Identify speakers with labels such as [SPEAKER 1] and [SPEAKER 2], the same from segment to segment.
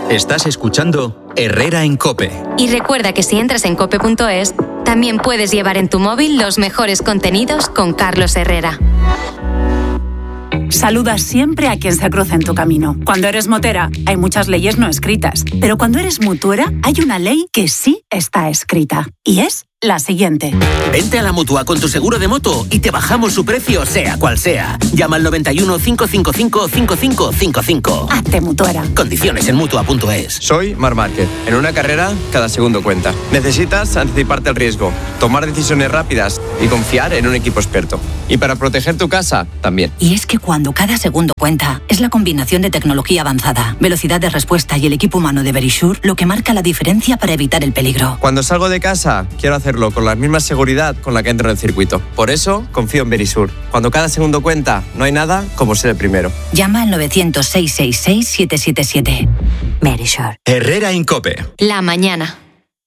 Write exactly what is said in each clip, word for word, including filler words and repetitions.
[SPEAKER 1] Estás escuchando Herrera en COPE.
[SPEAKER 2] Y recuerda que si entras en cope punto es, también puedes llevar en tu móvil los mejores contenidos con Carlos Herrera.
[SPEAKER 3] Saluda siempre a quien se cruza en tu camino. Cuando eres motera, hay muchas leyes no escritas. Pero cuando eres mutuera, hay una ley que sí está escrita. Y es la siguiente.
[SPEAKER 4] Vente a la Mutua con tu seguro de moto y te bajamos su precio, sea cual sea. Llama al noventa y uno, cinco cinco cinco, cinco cinco cinco cinco.
[SPEAKER 3] Hazte mutuera.
[SPEAKER 4] Condiciones en Mutua punto es.
[SPEAKER 5] Soy Mar Márquez. En una carrera, cada segundo cuenta. Necesitas anticiparte al riesgo, tomar decisiones rápidas y confiar en un equipo experto. Y para proteger tu casa, también.
[SPEAKER 6] Y es que cuando cada segundo cuenta, es la combinación de tecnología avanzada, velocidad de respuesta y el equipo humano de Verisure lo que marca la diferencia para evitar el peligro.
[SPEAKER 5] Cuando salgo de casa, quiero hacerlo con la misma seguridad con la que entro en el circuito. Por eso, confío en Verisure. Cuando cada segundo cuenta, no hay nada como ser el primero.
[SPEAKER 6] Llama al novecientos, seiscientos sesenta y seis, siete siete siete. Verisure.
[SPEAKER 1] Herrera en COPE.
[SPEAKER 2] La mañana.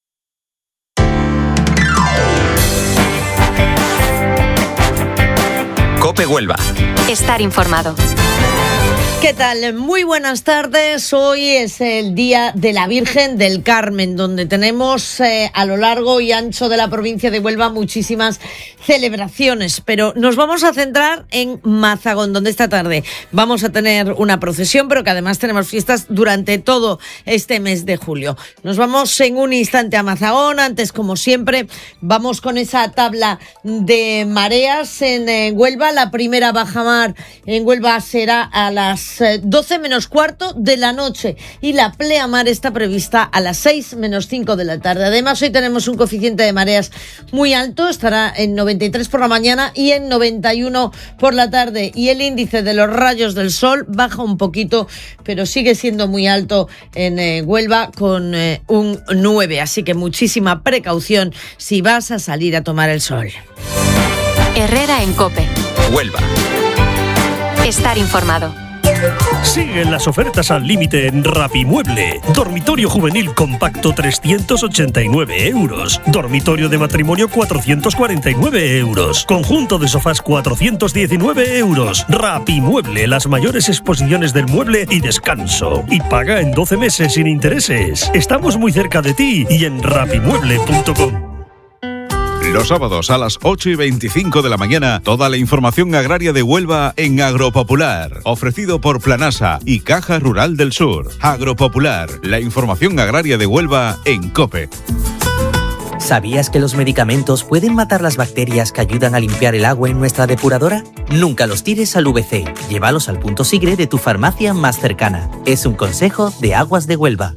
[SPEAKER 1] COPE Huelva.
[SPEAKER 2] Estar informado.
[SPEAKER 7] ¿Qué tal? Muy buenas tardes. Hoy es el Día de la Virgen del Carmen, donde tenemos eh, a lo largo y ancho de la provincia de Huelva muchísimas celebraciones, pero nos vamos a centrar en Mazagón, donde esta tarde vamos a tener una procesión, pero que además tenemos fiestas durante todo este mes de julio. Nos vamos en un instante a Mazagón. Antes, como siempre, vamos con esa tabla de mareas en eh, Huelva. La primera bajamar en Huelva será a las doce menos cuarto de la noche y la pleamar está prevista a las seis menos cinco de la tarde. Además, hoy tenemos un coeficiente de mareas muy alto, estará en noventa y tres por la mañana y en noventa y uno por la tarde, y el índice de los rayos del sol baja un poquito, pero sigue siendo muy alto en eh, Huelva con eh, un nueve, así que muchísima precaución si vas a salir a tomar el sol.
[SPEAKER 2] Herrera en COPE.
[SPEAKER 1] Huelva.
[SPEAKER 2] Estar informado.
[SPEAKER 8] Siguen las ofertas al límite en Rapimueble. Dormitorio juvenil compacto trescientos ochenta y nueve euros. Dormitorio de matrimonio cuatrocientos cuarenta y nueve euros. Conjunto de sofás cuatrocientos diecinueve euros. Rapimueble, las mayores exposiciones del mueble y descanso. Y paga en doce meses sin intereses. Estamos muy cerca de ti y en rapimueble punto com.
[SPEAKER 9] Los sábados a las ocho y veinticinco de la mañana, toda la información agraria de Huelva en Agropopular, ofrecido por Planasa y Caja Rural del Sur. Agropopular, la información agraria de Huelva en COPE.
[SPEAKER 10] ¿Sabías que los medicamentos pueden matar las bacterias que ayudan a limpiar el agua en nuestra depuradora? Nunca los tires al V C. Llévalos al punto Sigre de tu farmacia más cercana. Es un consejo de Aguas de Huelva.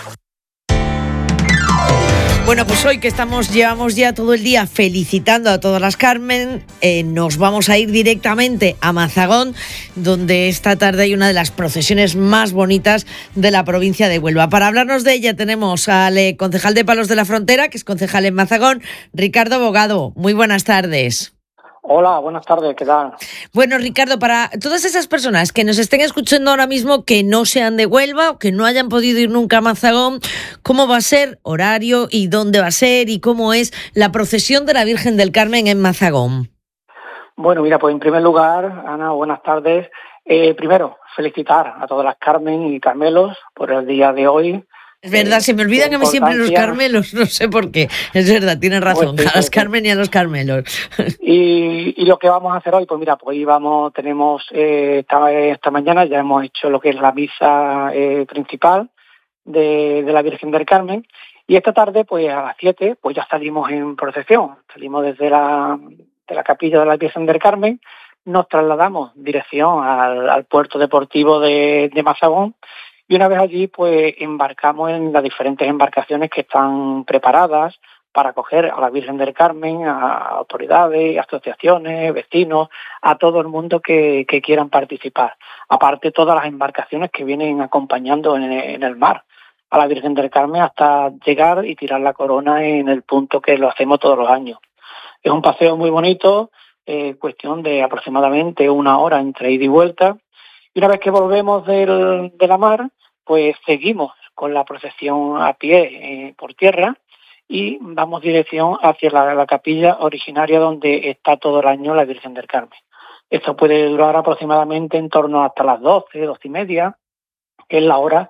[SPEAKER 7] Bueno, pues hoy que estamos, llevamos ya todo el día felicitando a todas las Carmen, eh, nos vamos a ir directamente a Mazagón, donde esta tarde hay una de las procesiones más bonitas de la provincia de Huelva. Para hablarnos de ella tenemos al eh, concejal de Palos de la Frontera, que es concejal en Mazagón, Ricardo Bogado. Muy buenas tardes.
[SPEAKER 11] Hola, buenas tardes, ¿qué tal?
[SPEAKER 7] Bueno, Ricardo, para todas esas personas que nos estén escuchando ahora mismo, que no sean de Huelva o que no hayan podido ir nunca a Mazagón, ¿cómo va a ser horario y dónde va a ser y cómo es la procesión de la Virgen del Carmen en Mazagón?
[SPEAKER 11] Bueno, mira, pues en primer lugar, Ana, buenas tardes. Eh, primero, felicitar a todas las Carmen y Carmelos por el día de hoy.
[SPEAKER 7] Es verdad, se me olvidan a mí siempre los Carmelos, no sé por qué. Es verdad, tienes razón, pues sí, a las Carmen y a los Carmelos.
[SPEAKER 11] Y, y lo que vamos a hacer hoy, pues mira, pues hoy vamos, tenemos, eh, esta, esta mañana ya hemos hecho lo que es la misa eh, principal de, de la Virgen del Carmen, y esta tarde, pues a las siete, pues ya salimos en procesión, salimos desde la, de la capilla de la Virgen del Carmen, nos trasladamos dirección al, al puerto deportivo de, de Mazagón. Y una vez allí, pues embarcamos en las diferentes embarcaciones que están preparadas para acoger a la Virgen del Carmen, a autoridades, asociaciones, vecinos, a todo el mundo que, que quieran participar. Aparte, todas las embarcaciones que vienen acompañando en, en el mar a la Virgen del Carmen hasta llegar y tirar la corona en el punto que lo hacemos todos los años. Es un paseo muy bonito, eh, cuestión de aproximadamente una hora entre ida y vuelta. Y una vez que volvemos del, de la mar, pues seguimos con la procesión a pie eh, por tierra y vamos dirección hacia la, la capilla originaria donde está todo el año la Virgen del Carmen. Esto puede durar aproximadamente en torno hasta las doce, doce y media, que es la hora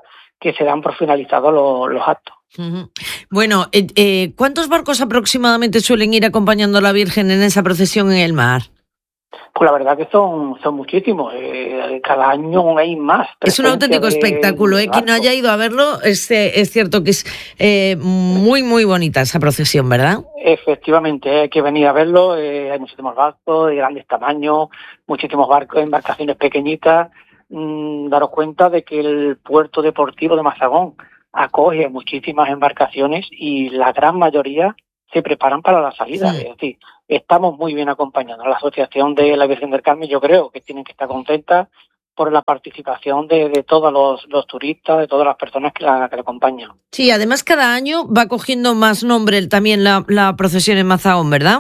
[SPEAKER 11] que se dan por finalizados los, los actos.
[SPEAKER 7] Uh-huh. Bueno, eh, eh, ¿cuántos barcos aproximadamente suelen ir acompañando a la Virgen en esa procesión en el mar?
[SPEAKER 11] Pues la verdad que son, son muchísimos, eh, cada año hay más.
[SPEAKER 7] Es un auténtico espectáculo, ¿eh? Quien no haya ido a verlo, es, es cierto que es eh, muy, muy bonita esa procesión, ¿verdad?
[SPEAKER 11] Efectivamente, hay que venir a verlo, eh, hay muchísimos barcos de grandes tamaños, muchísimos barcos, embarcaciones pequeñitas. Mm, daros cuenta de que el puerto deportivo de Mazagón acoge muchísimas embarcaciones y la gran mayoría se preparan para la salida. Sí. Es decir, estamos muy bien acompañados. La Asociación de la Virgen del Carmen, yo creo que tienen que estar contentas por la participación de, de todos los, los turistas, de todas las personas que la, que la acompañan.
[SPEAKER 7] Sí, además cada año va cogiendo más nombre también la, la procesión en Mazagón, ¿verdad?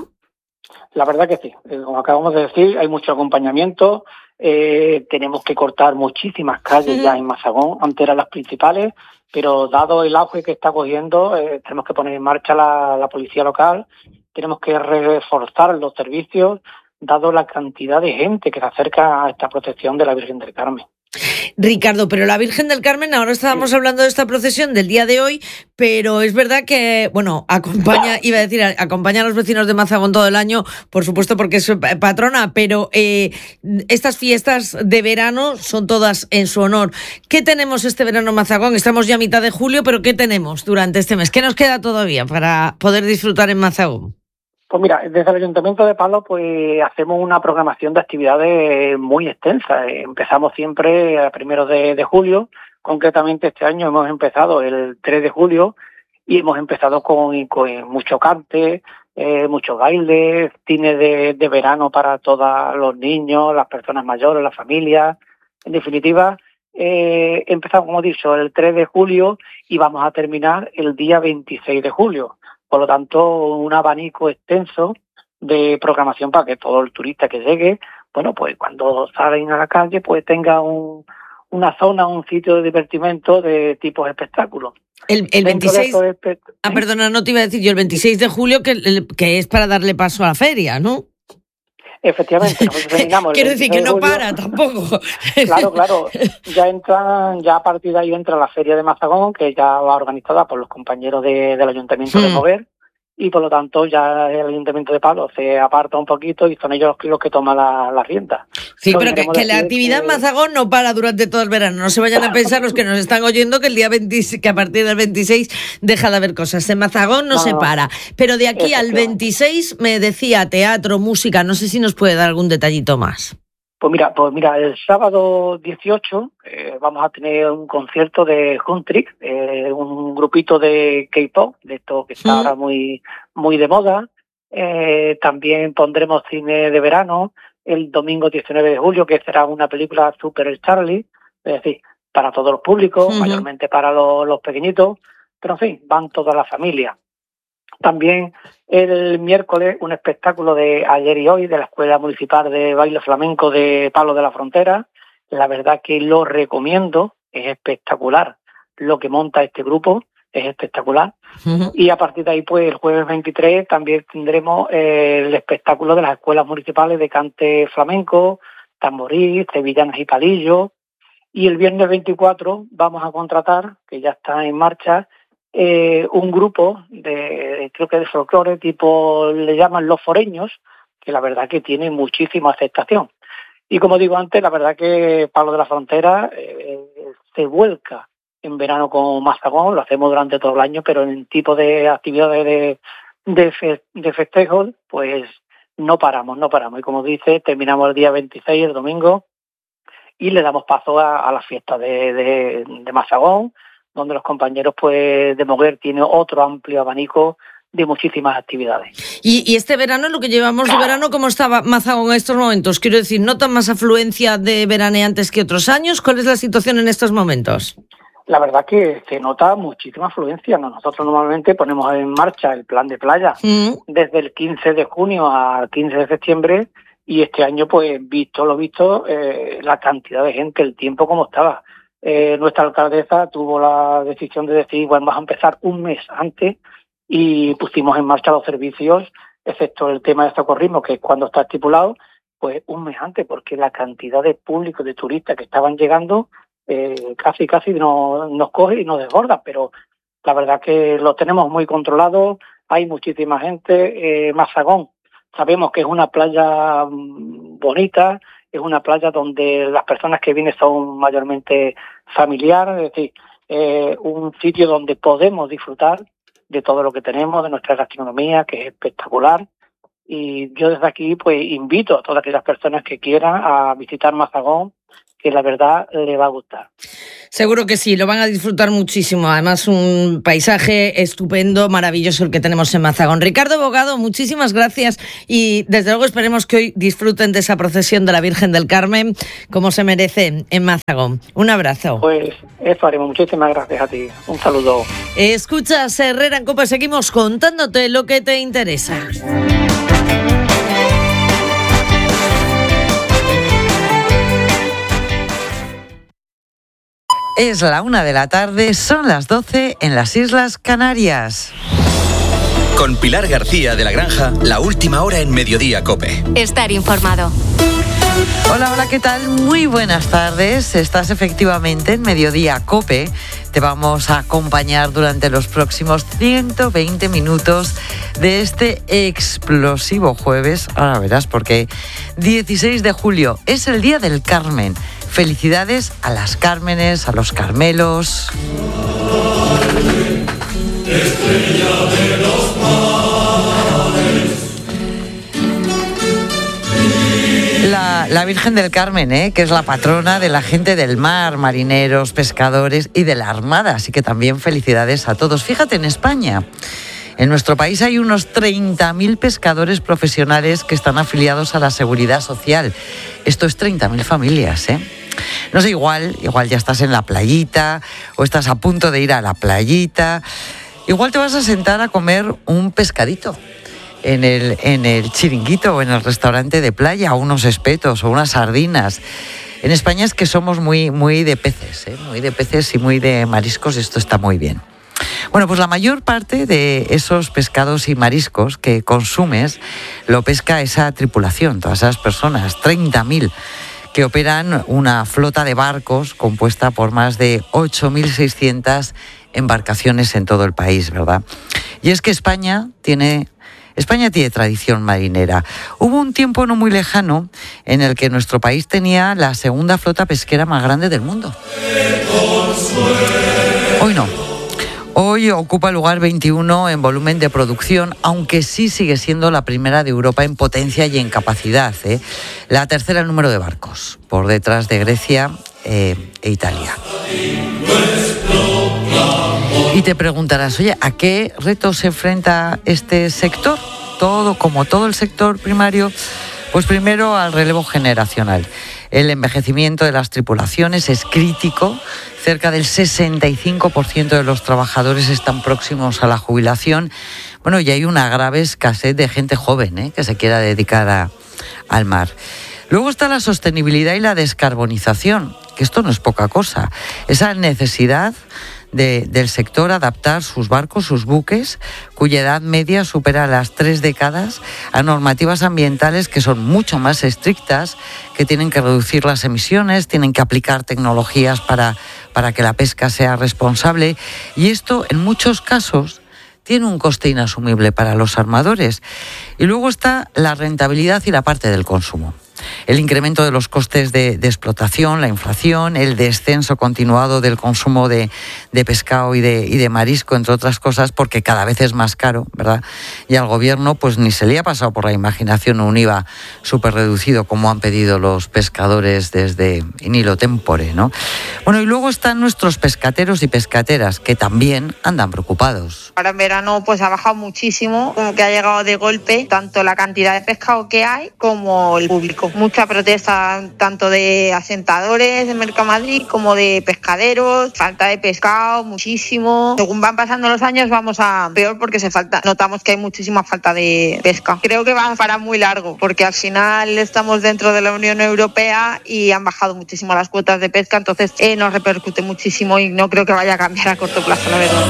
[SPEAKER 11] La verdad que sí. Como acabamos de decir, hay mucho acompañamiento. Eh, tenemos que cortar muchísimas calles sí. ya en Mazagón, antes eran las principales, pero dado el auge que está cogiendo, eh, tenemos que poner en marcha la, la policía local, tenemos que reforzar los servicios, dado la cantidad de gente que se acerca a esta procesión de la Virgen del Carmen.
[SPEAKER 7] Ricardo, pero la Virgen del Carmen, ahora estábamos sí. hablando de esta procesión del día de hoy, pero es verdad que, bueno, acompaña, iba a decir, acompaña a los vecinos de Mazagón todo el año, por supuesto porque es patrona, pero eh, estas fiestas de verano son todas en su honor. ¿Qué tenemos este verano en Mazagón? Estamos ya a mitad de julio, pero ¿qué tenemos durante este mes? ¿Qué nos queda todavía para poder disfrutar en Mazagón?
[SPEAKER 11] Pues mira, desde el Ayuntamiento de Palos pues hacemos una programación de actividades muy extensa. Empezamos siempre a primeros de, de julio, concretamente este año hemos empezado el tres de julio y hemos empezado con, con mucho cante, eh, mucho baile, cine de, de verano para todos los niños, las personas mayores, las familias. En definitiva, eh, empezamos, como he dicho, el tres de julio y vamos a terminar el día veintiséis de julio. Por lo tanto, un abanico extenso de programación para que todo el turista que llegue, bueno, pues cuando salen a la calle, pues tenga un, una zona, un sitio de divertimento de tipos espectáculos.
[SPEAKER 7] El, el veintiséis, espect- ah, perdona, no te iba a decir yo, el veintiséis de julio, que, el, que es para darle paso a la feria, ¿no?
[SPEAKER 11] Efectivamente. Nosotros
[SPEAKER 7] Quiero decir que no julio, para tampoco.
[SPEAKER 11] Claro, claro. Ya entran, ya a partir de ahí entra la Feria de Mazagón, que ya va organizada por los compañeros de, del Ayuntamiento hmm. de Moguer, y por lo tanto ya el Ayuntamiento de Palos se aparta un poquito y son ellos los que toman la, la rienda.
[SPEAKER 7] Sí, lo pero que, que la actividad en que... Mazagón no para durante todo el verano. No se vayan a pensar los que nos están oyendo que el día veintiséis, que a partir del veintiséis deja de haber cosas. En Mazagón no, no se no. para. Pero de aquí al veintiséis me decía teatro, música, no sé si nos puede dar algún detallito más.
[SPEAKER 11] Pues mira, pues mira, el sábado dieciocho eh, vamos a tener un concierto de Huntrick, eh, un grupito de K-pop, de esto que está mm. ahora muy muy de moda. Eh, también pondremos cine de verano el domingo diecinueve de julio, que será una película Super Charlie, es decir, para todos los públicos, mm-hmm. mayormente para los, los pequeñitos, pero en fin, van toda la familia. También el miércoles un espectáculo de ayer y hoy de la Escuela Municipal de Baile Flamenco de Palos de la Frontera. La verdad que lo recomiendo, es espectacular lo que monta este grupo, es espectacular. Uh-huh. Y a partir de ahí, pues el jueves veintitrés también tendremos eh, el espectáculo de las escuelas municipales de cante flamenco, tamboril, sevillanas y palillos. Y el viernes veinticuatro vamos a contratar, que ya está en marcha, Eh, un grupo de, creo que de folclore, tipo, le llaman Los Foreños, que la verdad que tiene muchísima aceptación. Y como digo antes, la verdad que Palos de la Frontera eh, se vuelca en verano con Mazagón, lo hacemos durante todo el año, pero en tipo de actividades de, de, fe, de festejos, pues no paramos, no paramos. Y como dice, terminamos el día veintiséis, el domingo, y le damos paso a, a la fiesta de, de, de Mazagón, donde los compañeros pues de Moguer tienen otro amplio abanico de muchísimas actividades.
[SPEAKER 7] Y, y este verano, lo que llevamos de verano, ¿cómo está Mazagón en estos momentos? Quiero decir, ¿notan más afluencia de veraneantes que otros años? ¿Cuál es la situación en estos momentos?
[SPEAKER 11] La verdad que se nota muchísima afluencia. Nosotros normalmente ponemos en marcha el plan de playa mm. desde el quince de junio al quince de septiembre y este año, pues visto lo visto, eh, la cantidad de gente, el tiempo como estaba. Eh, nuestra alcaldesa tuvo la decisión de decir, bueno, vamos a empezar un mes antes y pusimos en marcha los servicios, excepto el tema de socorrismo, que es cuando está estipulado, pues un mes antes, porque la cantidad de público, de turistas que estaban llegando eh, casi casi nos, nos coge y nos desborda, pero la verdad que lo tenemos muy controlado, hay muchísima gente. eh, Mazagón, sabemos que es una playa bonita, es una playa donde las personas que vienen son mayormente familiares, es decir, eh, un sitio donde podemos disfrutar de todo lo que tenemos, de nuestra gastronomía, que es espectacular. Y yo desde aquí pues invito a todas aquellas personas que quieran a visitar Mazagón, que la verdad le va a gustar.
[SPEAKER 7] Seguro que sí, lo van a disfrutar muchísimo. Además, un paisaje estupendo, maravilloso el que tenemos en Mazagón. Ricardo Bogado, muchísimas gracias y desde luego esperemos que hoy disfruten de esa procesión de la Virgen del Carmen como se merece en Mazagón. Un abrazo.
[SPEAKER 11] Pues eso haremos. Muchísimas gracias a ti. Un saludo.
[SPEAKER 7] Escuchas Herrera en Cope, seguimos contándote lo que te interesa.
[SPEAKER 12] Es la una de la tarde, son las doce en las Islas Canarias.
[SPEAKER 1] Con Pilar García de la Granja, la última hora en Mediodía Cope.
[SPEAKER 2] Estar informado.
[SPEAKER 12] Hola, hola, ¿qué tal? Muy buenas tardes. Estás efectivamente en Mediodía Cope. Te vamos a acompañar durante los próximos ciento veinte minutos de este explosivo jueves. Ahora verás, porque dieciséis de julio es el Día del Carmen. Felicidades a las Cármenes, a los Carmelos.
[SPEAKER 13] Estrella de los mares.
[SPEAKER 12] La, la Virgen del Carmen, ¿eh? Que es la patrona de la gente del mar, marineros, pescadores y de la Armada. Así que también felicidades a todos. Fíjate, en España, en nuestro país hay unos treinta mil pescadores profesionales que están afiliados a la Seguridad Social. Esto es treinta mil familias, ¿eh? No sé, igual, igual ya estás en la playita o estás a punto de ir a la playita. Igual te vas a sentar a comer un pescadito en el, en el chiringuito o en el restaurante de playa, o unos espetos o unas sardinas. En España es que somos muy, muy de peces, ¿eh? Muy de peces y muy de mariscos, esto está muy bien. Bueno, pues la mayor parte de esos pescados y mariscos que consumes lo pesca esa tripulación, todas esas personas, treinta mil, que operan una flota de barcos compuesta por más de ocho mil seiscientas embarcaciones en todo el país, ¿verdad? Y es que España tiene... España tiene tradición marinera. Hubo un tiempo no muy lejano en el que nuestro país tenía la segunda flota pesquera más grande del mundo. Hoy no. Hoy ocupa el lugar veintiuno en volumen de producción, aunque sí sigue siendo la primera de Europa en potencia y en capacidad, ¿eh? La tercera en número de barcos, por detrás de Grecia eh, e Italia. Y te preguntarás, oye, ¿a qué retos se enfrenta este sector? Todo, como todo el sector primario, pues primero al relevo generacional. El envejecimiento de las tripulaciones es crítico. Cerca del sesenta y cinco por ciento de los trabajadores están próximos a la jubilación. Bueno, y hay una grave escasez de gente joven, ¿eh? que se quiera dedicar a, al mar. Luego está la sostenibilidad y la descarbonización, que esto no es poca cosa. Esa necesidad de, del sector adaptar sus barcos, sus buques, cuya edad media supera las tres décadas, a normativas ambientales que son mucho más estrictas, que tienen que reducir las emisiones, tienen que aplicar tecnologías para, para que la pesca sea responsable. Y esto, en muchos casos, tiene un coste inasumible para los armadores. Y luego está la rentabilidad y la parte del consumo. El incremento de los costes de, de explotación, la inflación, el descenso continuado del consumo de, de pescado y de, y de marisco, entre otras cosas, porque cada vez es más caro, ¿verdad? Y al gobierno pues ni se le ha pasado por la imaginación un I V A súper reducido como han pedido los pescadores desde in illo tempore, ¿no? Bueno, y luego están nuestros pescateros y pescateras, que también andan preocupados.
[SPEAKER 14] Ahora en verano pues ha bajado muchísimo, como que ha llegado de golpe tanto la cantidad de pescado que hay como el público. Mucha protesta tanto de asentadores de Mercamadrid como de pescaderos, falta de pescado, muchísimo. Según van pasando los años vamos a peor porque se falta, notamos que hay muchísima falta de pesca. Creo que va para muy largo porque al final estamos dentro de la Unión Europea y han bajado muchísimo las cuotas de pesca, entonces eh, nos repercute muchísimo y no creo que vaya a cambiar a corto plazo, la verdad.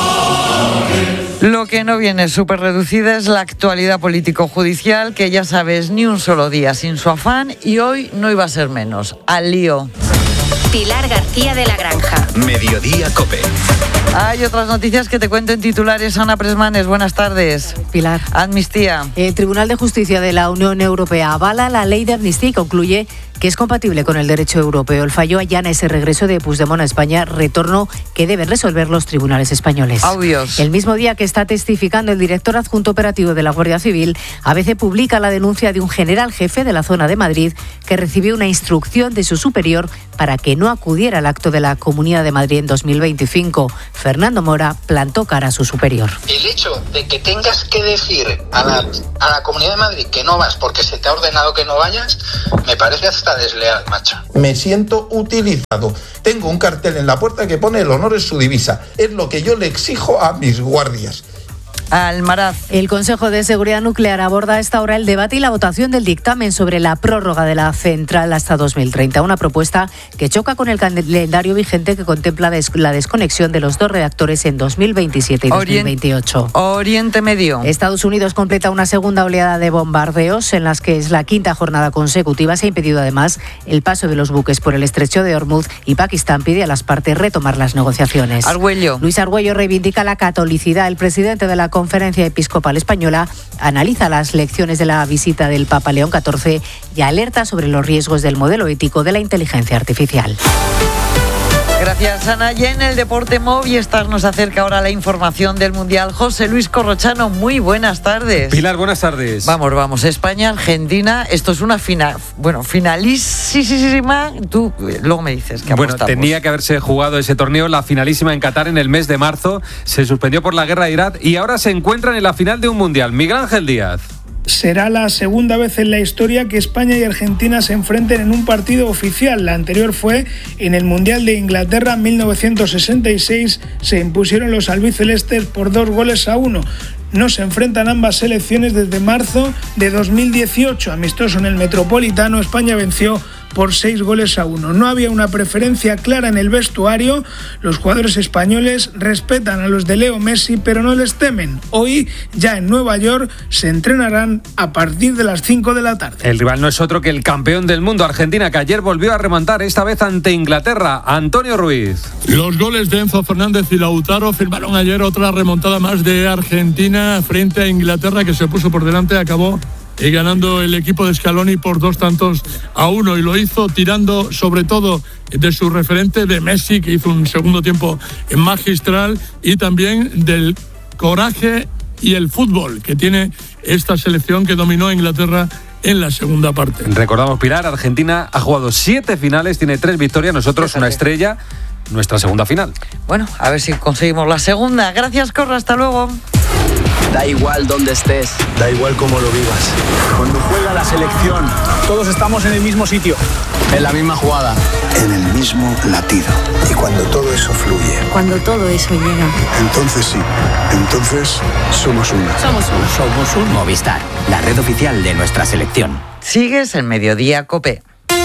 [SPEAKER 12] Lo que no viene súper reducida es la actualidad político-judicial, que ya sabes, ni un solo día sin su afán, y hoy no iba a ser menos. Al lío.
[SPEAKER 2] Pilar García de la Granja.
[SPEAKER 1] Mediodía COPE.
[SPEAKER 12] Hay otras noticias que te cuento en titulares. Ana Presmanes, buenas tardes.
[SPEAKER 15] Pilar.
[SPEAKER 12] Amnistía.
[SPEAKER 15] El Tribunal de Justicia de la Unión Europea avala la ley de amnistía y concluye que es compatible con el derecho europeo. El fallo allana ese regreso de Puigdemont a España, retorno que deben resolver los tribunales españoles.
[SPEAKER 12] Audios.
[SPEAKER 15] El mismo día que está testificando el director adjunto operativo de la Guardia Civil, A B C publica la denuncia de un general jefe de la zona de Madrid que recibió una instrucción de su superior para que no acudiera al acto de la Comunidad de Madrid en dos mil veinticinco. Fernando Mora plantó cara a su superior.
[SPEAKER 16] El hecho de que tengas que decir a la, a la Comunidad de Madrid que no vas porque se te ha ordenado que no vayas, me parece hasta desleal, macho.
[SPEAKER 17] Me siento utilizado. Tengo un cartel en la puerta que pone "el honor es su divisa". Es lo que yo le exijo a mis guardias.
[SPEAKER 12] Almaraz.
[SPEAKER 15] El Consejo de Seguridad Nuclear aborda a esta hora el debate y la votación del dictamen sobre la prórroga de la central hasta dos mil treinta. Una propuesta que choca con el calendario vigente que contempla des- la desconexión de los dos reactores en dos mil veintisiete y dos mil veintiocho.
[SPEAKER 12] Oriente Medio.
[SPEAKER 15] Estados Unidos completa una segunda oleada de bombardeos en las que es la quinta jornada consecutiva. Se ha impedido además el paso de los buques por el estrecho de Hormuz y Pakistán pide a las partes retomar las negociaciones.
[SPEAKER 12] Argüello.
[SPEAKER 15] Luis Argüello reivindica la catolicidad. El presidente de la Conferencia Episcopal Española analiza las lecciones de la visita del Papa León catorce y alerta sobre los riesgos del modelo ético de la inteligencia artificial.
[SPEAKER 12] Gracias, Ana. Ya en el deporte Movistar nos acerca ahora la información del Mundial. José Luis Corrochano, muy buenas tardes.
[SPEAKER 18] Pilar, buenas tardes.
[SPEAKER 12] Vamos, vamos. España, Argentina. Esto es una final, bueno, finalísima. Tú luego me dices que
[SPEAKER 18] Bueno,
[SPEAKER 12] apostamos.
[SPEAKER 18] tenía que haberse jugado ese torneo, la finalísima en Qatar en el mes de marzo. Se suspendió por la guerra de Irak y ahora se encuentran en la final de un Mundial. Miguel Ángel Díaz.
[SPEAKER 19] Será la segunda vez en la historia que España y Argentina se enfrenten en un partido oficial. La anterior fue en el Mundial de Inglaterra en mil novecientos sesenta y seis. Se impusieron los albicelestes por dos goles a uno. No se enfrentan ambas selecciones desde marzo de dos mil dieciocho. Amistoso en el Metropolitano, España venció por seis goles a uno. No había una preferencia clara en el vestuario. Los jugadores españoles respetan a los de Leo Messi, pero no les temen. Hoy, ya en Nueva York, se entrenarán a partir de las cinco de la tarde.
[SPEAKER 18] El rival no es otro que el campeón del mundo, Argentina, que ayer volvió a remontar, esta vez ante Inglaterra. Antonio Ruiz.
[SPEAKER 20] Los goles de Enzo Fernández y Lautaro firmaron ayer otra remontada más de Argentina frente a Inglaterra, que se puso por delante, acabó y ganando el equipo de Scaloni por dos tantos a uno, y lo hizo tirando sobre todo de su referente de Messi, que hizo un segundo tiempo magistral, y también del coraje y el fútbol que tiene esta selección que dominó a Inglaterra en la segunda parte.
[SPEAKER 18] Recordamos, Pilar, Argentina ha jugado siete finales, tiene tres victorias, nosotros una estrella, nuestra segunda final.
[SPEAKER 12] Bueno, a ver si conseguimos la segunda. Gracias, Corro, hasta luego.
[SPEAKER 21] Da igual dónde estés, da igual cómo lo vivas. Cuando juega la selección, todos estamos en el mismo sitio, en la misma jugada, en el mismo latido. Y cuando todo eso fluye,
[SPEAKER 22] cuando todo eso llega,
[SPEAKER 21] entonces sí, entonces somos uno.
[SPEAKER 22] Somos uno.
[SPEAKER 4] Somos un Movistar, la red oficial de nuestra selección.
[SPEAKER 12] Sigues en Mediodía COPE.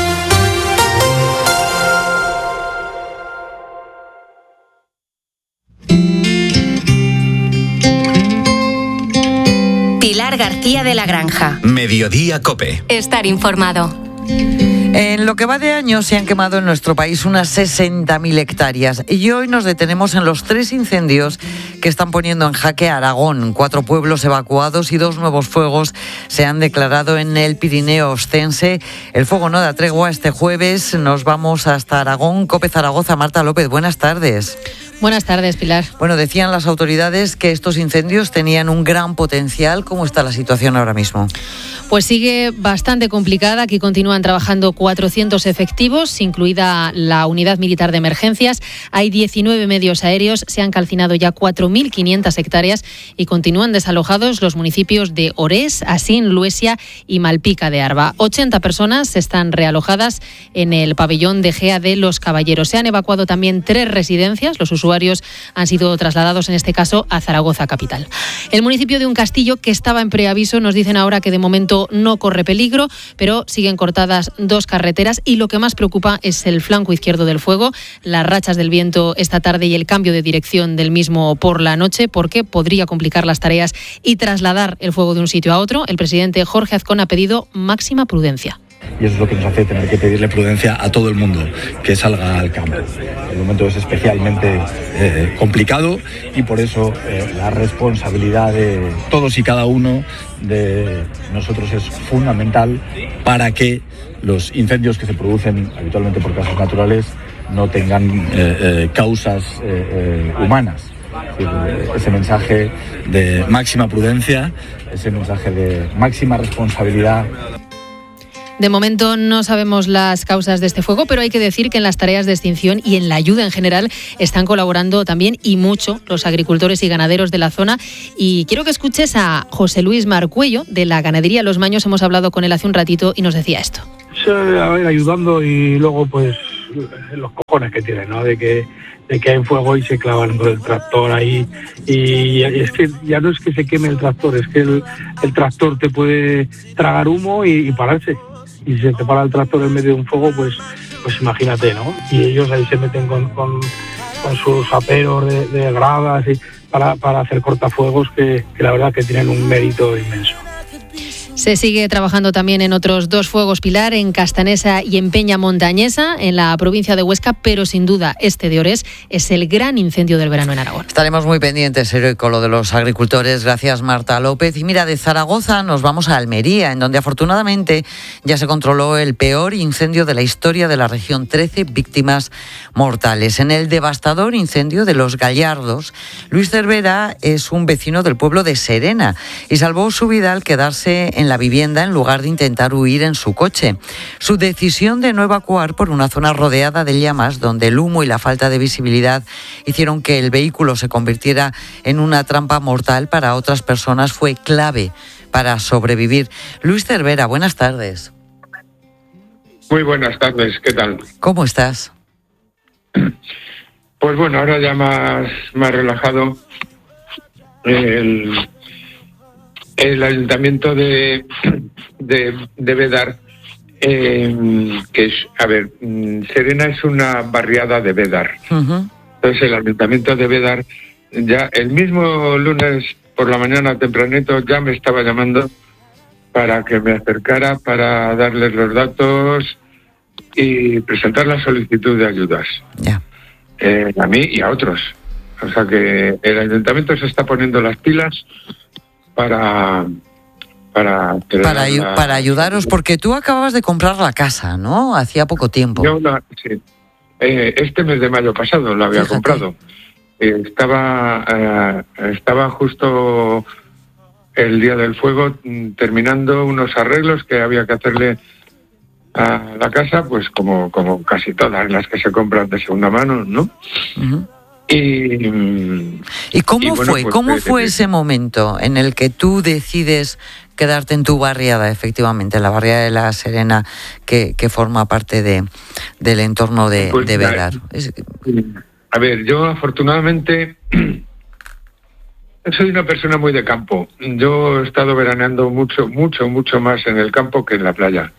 [SPEAKER 2] Pilar García de la Granja.
[SPEAKER 1] Mediodía COPE.
[SPEAKER 2] Estar informado.
[SPEAKER 12] En lo que va de año se han quemado en nuestro país unas sesenta mil hectáreas y hoy nos detenemos en los tres incendios que están poniendo en jaque a Aragón. Cuatro pueblos evacuados y dos nuevos fuegos se han declarado en el Pirineo Ostense. El fuego no da tregua. Este jueves nos vamos hasta Aragón. COPE Zaragoza, Marta López, buenas tardes.
[SPEAKER 23] Buenas tardes, Pilar.
[SPEAKER 12] Bueno, decían las autoridades que estos incendios tenían un gran potencial. ¿Cómo está la situación ahora mismo?
[SPEAKER 23] Pues sigue bastante complicada. Aquí continúan trabajando cuatrocientos efectivos, incluida la unidad militar de emergencias. Hay diecinueve medios aéreos, se han calcinado ya cuatro mil quinientas hectáreas y continúan desalojados los municipios de Orés, Asín, Luesia y Malpica de Arba. ochenta personas están realojadas en el pabellón de Gea de Los Caballeros. Se han evacuado también tres residencias. Los usuarios han sido trasladados, en este caso, a Zaragoza capital. El municipio de Uncastillo, que estaba en preaviso, nos dicen ahora que de momento no corre peligro, pero siguen cortadas dos carreteras y lo que más preocupa es el flanco izquierdo del fuego, las rachas del viento esta tarde y el cambio de dirección del mismo por la noche, porque podría complicar las tareas y trasladar el fuego de un sitio a otro. El presidente Jorge Azcón ha pedido máxima prudencia.
[SPEAKER 3] y eso es lo que nos hace tener que pedirle prudencia a todo el mundo que salga al campo. El momento es especialmente eh, complicado y por eso eh, la responsabilidad de todos y cada uno de nosotros es fundamental para que los incendios que se producen habitualmente por causas naturales no tengan eh, eh, causas eh, eh, humanas. Ese mensaje de máxima prudencia, ese mensaje de máxima responsabilidad.
[SPEAKER 23] De momento no sabemos las causas de este fuego, pero hay que decir que en las tareas de extinción y en la ayuda en general están colaborando también y mucho los agricultores y ganaderos de la zona. Y quiero que escuches a José Luis Marcuello, de la ganadería Los Maños. Hemos hablado con él hace un ratito y nos decía esto.
[SPEAKER 5] Sí, a ver, ayudando y luego pues los cojones que tienen, ¿no? De que, de que hay fuego y se clavan con el tractor ahí. Y es que ya no es que se queme el tractor, es que el, el tractor te puede tragar humo y, y pararse. Y si se te para el tractor en medio de un fuego, pues pues imagínate, ¿no? Y ellos ahí se meten con, con, con sus aperos de, de gradas y para, para hacer cortafuegos que, que la verdad que tienen un mérito inmenso.
[SPEAKER 23] Se sigue trabajando también en otros dos fuegos, Pilar, en Castanesa y en Peña Montañesa, en la provincia de Huesca, pero sin duda este de Orés es el gran incendio del verano en Aragón.
[SPEAKER 12] Estaremos muy pendientes, Heroico, con lo de los agricultores. Gracias, Marta López. Y mira, de Zaragoza nos vamos a Almería, en donde afortunadamente ya se controló el peor incendio de la historia de la región, trece víctimas mortales. En el devastador incendio de Los Gallardos, Luis Cervera es un vecino del pueblo de Serena y salvó su vida al quedarse en la vivienda en lugar de intentar huir en su coche. Su decisión de no evacuar por una zona rodeada de llamas, donde el humo y la falta de visibilidad hicieron que el vehículo se convirtiera en una trampa mortal para otras personas, fue clave para sobrevivir. Luis Cervera, buenas tardes.
[SPEAKER 22] Muy buenas tardes, ¿qué tal?
[SPEAKER 12] ¿Cómo estás?
[SPEAKER 22] Pues bueno, ahora ya más, más relajado. El... El ayuntamiento de, de, de Bédar, eh, que es, a ver, Serena es una barriada de Bédar. Uh-huh. Entonces el ayuntamiento de Bédar, ya el mismo lunes por la mañana tempranito ya me estaba llamando para que me acercara para darles los datos y presentar la solicitud de ayudas.
[SPEAKER 12] Yeah.
[SPEAKER 22] Eh, a mí y a otros. O sea que el ayuntamiento se está poniendo las pilas para para
[SPEAKER 12] para, la... para ayudaros, porque tú acababas de comprar la casa, ¿no? Hacía poco tiempo.
[SPEAKER 22] Yo la, sí. eh, este mes de mayo pasado la había Fíjate. comprado. Eh, estaba eh, estaba justo el día del fuego terminando unos arreglos que había que hacerle a la casa, pues como como casi todas las que se compran de segunda mano, ¿no? Uh-huh. Y,
[SPEAKER 12] ¿Y cómo
[SPEAKER 22] y bueno,
[SPEAKER 12] fue?
[SPEAKER 22] Pues,
[SPEAKER 12] ¿Cómo
[SPEAKER 22] eh,
[SPEAKER 12] fue
[SPEAKER 22] eh,
[SPEAKER 12] ese momento en el que tú decides quedarte en tu barriada, efectivamente, la barriada de La Serena, que, que forma parte de del entorno de,
[SPEAKER 22] pues,
[SPEAKER 12] de Bédar?
[SPEAKER 22] A ver, yo afortunadamente soy una persona muy de campo. Yo he estado veraneando mucho, mucho, mucho más en el campo que en la playa.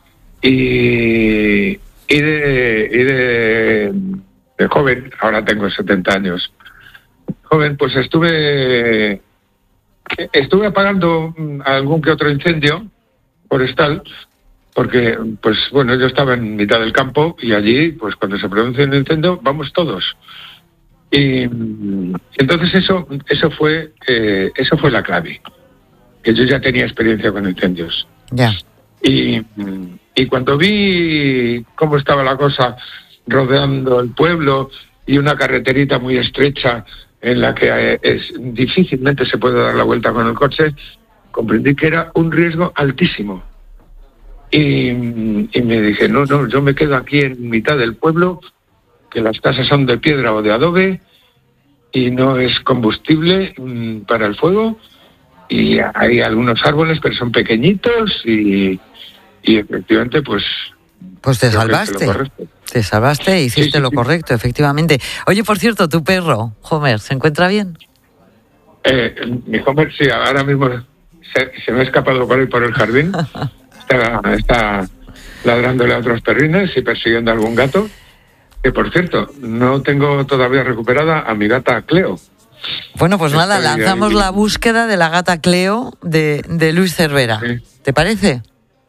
[SPEAKER 22] Y, y de... Y de de joven, ahora tengo setenta años, joven, pues estuve estuve apagando algún que otro incendio forestal, porque, pues bueno, yo estaba en mitad del campo y allí, pues cuando se produce un incendio, vamos todos. Y entonces eso eso fue eh, eso fue la clave, que yo ya tenía experiencia con incendios.
[SPEAKER 12] Ya.
[SPEAKER 22] Y, y cuando vi cómo estaba la cosa rodeando el pueblo y una carreterita muy estrecha en la que es, difícilmente se puede dar la vuelta con el coche, comprendí que era un riesgo altísimo. Y, y me dije, no, no, yo me quedo aquí en mitad del pueblo, que las casas son de piedra o de adobe y no es combustible mmm, para el fuego, y hay algunos árboles pero son pequeñitos y, y efectivamente pues...
[SPEAKER 12] Pues te salvaste. Te salvaste e hiciste sí, sí, lo correcto, sí. efectivamente. Oye, por cierto, tu perro, Homer, ¿se encuentra bien?
[SPEAKER 22] Eh, mi Homer, sí, ahora mismo se, se me ha escapado por ahí por el jardín. está, está ladrándole a otros perrines y persiguiendo a algún gato. Que, por cierto, no tengo todavía recuperada a mi gata Cleo.
[SPEAKER 12] Bueno, pues nada, lanzamos ahí la búsqueda de la gata Cleo de, de Luis Cervera. Sí. ¿Te parece?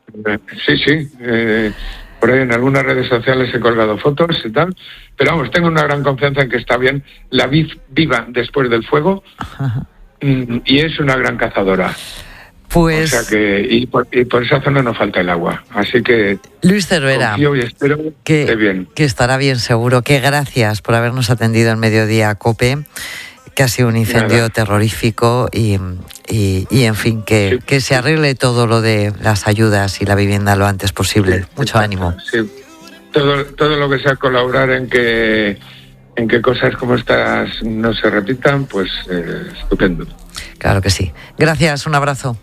[SPEAKER 22] Sí, sí. Eh, por ahí en algunas redes sociales he colgado fotos y tal. Pero vamos, tengo una gran confianza en que está bien. La vid viva después del fuego. Mm, y es una gran cazadora.
[SPEAKER 12] Pues...
[SPEAKER 22] O sea que, y por, y por esa zona no falta el agua. Así que...
[SPEAKER 12] Luis Cervera,
[SPEAKER 22] confío y espero que esté bien.
[SPEAKER 12] Que estará bien seguro. Que gracias por habernos atendido en Mediodía COPE, que ha sido un incendio Nada. terrorífico y, y, y, en fin, que, sí. que se arregle todo lo de las ayudas y la vivienda lo antes posible. Sí, Mucho sí, ánimo.
[SPEAKER 22] Sí. Todo, todo lo que sea colaborar en que, en que cosas como estas no se repitan, pues eh, estupendo.
[SPEAKER 12] Claro que sí. Gracias, un abrazo.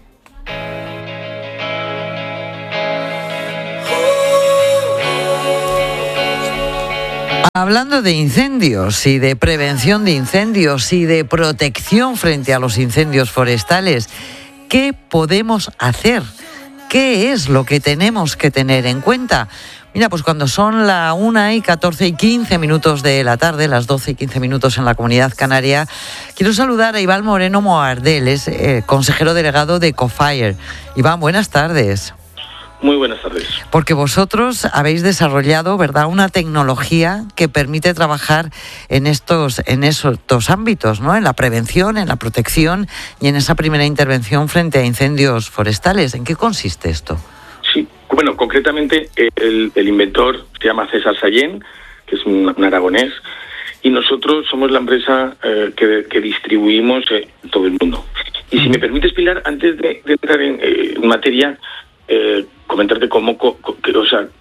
[SPEAKER 12] Hablando de incendios y de prevención de incendios y de protección frente a los incendios forestales, ¿qué podemos hacer? ¿Qué es lo que tenemos que tener en cuenta? Mira, pues cuando son la una y catorce y quince minutos de la tarde, las doce y quince minutos en la Comunidad Canaria, quiero saludar a Iván Moreno Moardel, es eh, consejero delegado de Ecofire. Iván, buenas tardes.
[SPEAKER 6] Muy buenas tardes.
[SPEAKER 12] Porque vosotros habéis desarrollado, ¿verdad?, una tecnología que permite trabajar en estos, en estos ámbitos, ¿no? En la prevención, en la protección y en esa primera intervención frente a incendios forestales. ¿En qué consiste esto?
[SPEAKER 6] Sí, bueno, concretamente el, el inventor se llama César Sallén, que es un, un aragonés, y nosotros somos la empresa eh, que, que distribuimos eh, todo el mundo. Y si me permites, Pilar, antes de, de entrar en, eh, en materia, Eh, comentarte cómo, co, que, o sea,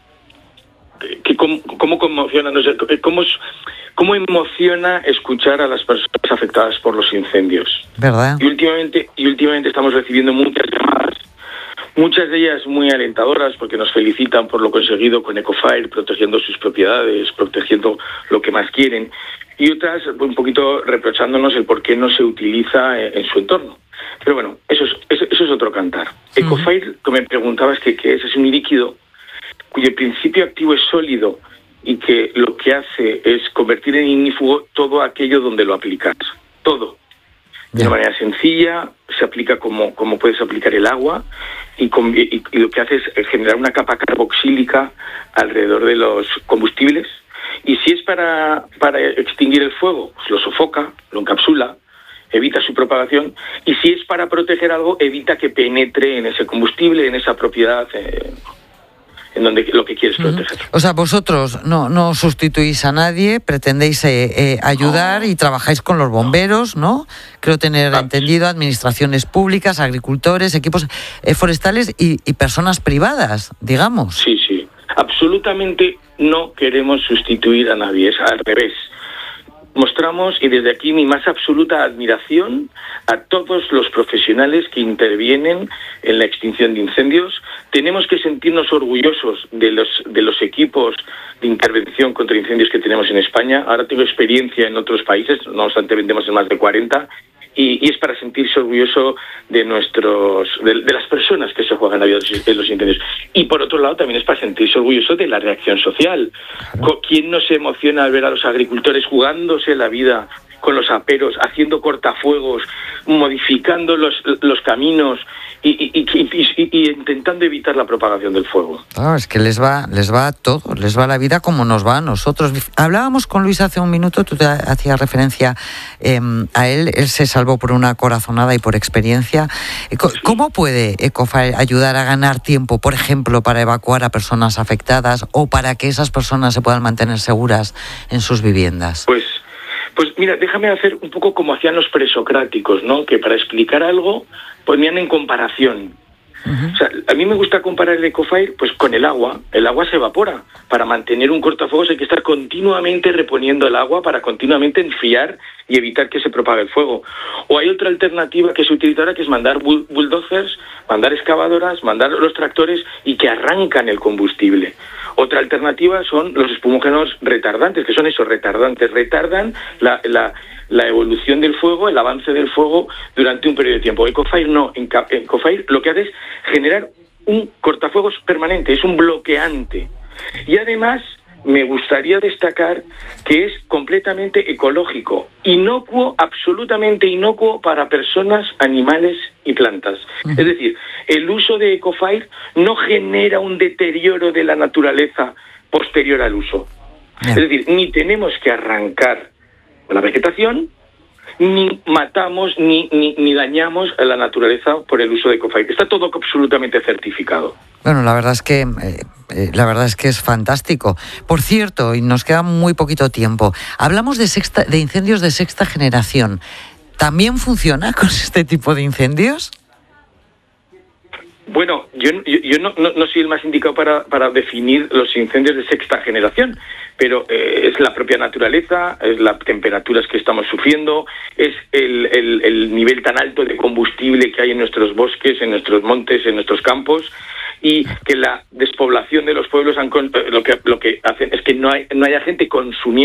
[SPEAKER 6] que, cómo, cómo conmociona, no sé, cómo, cómo emociona escuchar a las personas afectadas por los incendios.
[SPEAKER 12] ¿Verdad?
[SPEAKER 6] Y últimamente, y últimamente estamos recibiendo muchas llamadas, muchas de ellas muy alentadoras, porque nos felicitan por lo conseguido con Ecofire, protegiendo sus propiedades, protegiendo lo que más quieren, y otras un poquito reprochándonos el por qué no se utiliza en, en su entorno. Pero bueno, eso es, eso, eso es otro cantar. Uh-huh. Ecofire, como me preguntabas que, que es, es un líquido cuyo principio activo es sólido y que lo que hace es convertir en ignífugo todo aquello donde lo aplicas. Todo. De una manera sencilla, se aplica como, como puedes aplicar el agua y, con, y, y lo que hace es generar una capa carboxílica alrededor de los combustibles. Y si es para, para extinguir el fuego, pues lo sofoca, lo encapsula, evita su propagación, y si es para proteger algo, evita que penetre en ese combustible, en esa propiedad, eh, en donde lo que quieres proteger.
[SPEAKER 12] Uh-huh. O sea, vosotros no, no sustituís a nadie, pretendéis eh, eh, ayudar, no. Y trabajáis con los bomberos, ¿no? Creo tener ah. entendido, administraciones públicas, agricultores, equipos eh, forestales y, y personas privadas, digamos.
[SPEAKER 6] Sí, sí. Absolutamente no queremos sustituir a nadie, es al revés. Mostramos, y desde aquí mi más absoluta admiración a todos los profesionales que intervienen en la extinción de incendios. Tenemos que sentirnos orgullosos de los, de los equipos de intervención contra incendios que tenemos en España. Ahora tengo experiencia en otros países, no obstante vendemos en más de cuarenta, y, y es para sentirse orgulloso de nuestros de, de las personas que se juegan la vida en los incendios. Y por otro lado también es para sentirse orgulloso de la reacción social. Claro. ¿Quién no se emociona al ver a los agricultores jugándose la vida con los aperos, haciendo cortafuegos, modificando los, los caminos y, y, y, y, y intentando evitar la propagación del fuego?
[SPEAKER 12] Claro, es que les va, les va todo, les va la vida como nos va a nosotros. Hablábamos con Luis hace un minuto, tú te hacías referencia eh, a él, él se salvó por una corazonada y por experiencia. ¿Cómo puede Ecofire ayudar a ganar tiempo, por ejemplo, para evacuar a personas afectadas o para que esas personas se puedan mantener seguras en sus viviendas?
[SPEAKER 6] Pues Pues mira, déjame hacer un poco como hacían los presocráticos, ¿no? Que para explicar algo ponían en comparación. Uh-huh. O sea, a mí me gusta comparar el Ecofire pues con el agua. El agua se evapora. Para mantener un cortafuegos hay que estar continuamente reponiendo el agua para continuamente enfriar y evitar que se propague el fuego. O hay otra alternativa que se utiliza ahora, que es mandar bulldozers, mandar excavadoras, mandar los tractores y que arrancan el combustible. Otra alternativa son los espumógenos retardantes, que son esos retardantes, retardan la, la, la evolución del fuego, el avance del fuego durante un periodo de tiempo. Ecofire no, Ecofire lo que hace es generar un cortafuegos permanente, es un bloqueante. Y además me gustaría destacar que es completamente ecológico, inocuo, absolutamente inocuo para personas, animales y plantas. Uh-huh. Es decir, el uso de Ecofire no genera un deterioro de la naturaleza posterior al uso. Yeah. Es decir, ni tenemos que arrancar la vegetación, ni matamos, ni, ni, ni dañamos a la naturaleza por el uso de Ecofire. Está todo absolutamente certificado.
[SPEAKER 12] Bueno, la verdad es que eh, eh, la verdad es que es fantástico. Por cierto, y nos queda muy poquito tiempo, hablamos de sexta, de incendios de sexta generación. ¿También funciona con este tipo de incendios?
[SPEAKER 6] Bueno, yo, yo, yo no, no, no soy el más indicado para, para definir los incendios de sexta generación, pero eh, es la propia naturaleza, es las temperaturas que estamos sufriendo, es el, el, el nivel tan alto de combustible que hay en nuestros bosques, en nuestros montes, en nuestros campos, y que la despoblación de los pueblos han, lo que lo que hacen es que no hay no haya gente consumiendo